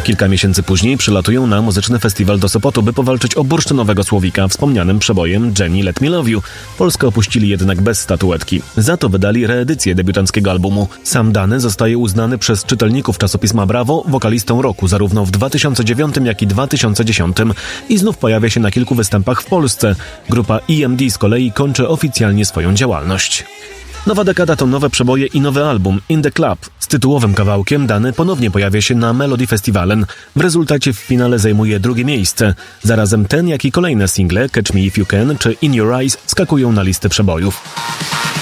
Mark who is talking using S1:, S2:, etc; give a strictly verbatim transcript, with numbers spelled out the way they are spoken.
S1: Kilka miesięcy później przylatują na muzyczny festiwal do Sopotu, by powalczyć o bursztynowego słowika wspomnianym przebojem Jenny Let Me Love You. Polskę opuścili jednak bez statuetki. Za to wydali reedycję debiutanckiego albumu. Sam Dany zostaje uznany przez czytelników czasopisma Bravo wokalistą roku zarówno w dwa tysiące dziewiątym, jak i dwa tysiące dziesiątym i znów pojawia się na kilku występach w Polsce. Grupa E M D z kolei kończy oficjalnie swoją działalność. Nowa dekada to nowe przeboje i nowy album In The Club. Z tytułowym kawałkiem Dany ponownie pojawia się na Melody Festivalen. W rezultacie w finale zajmuje drugie miejsce. Zarazem ten, jak i kolejne single Catch Me If You Can czy In Your Eyes skakują na listę przebojów.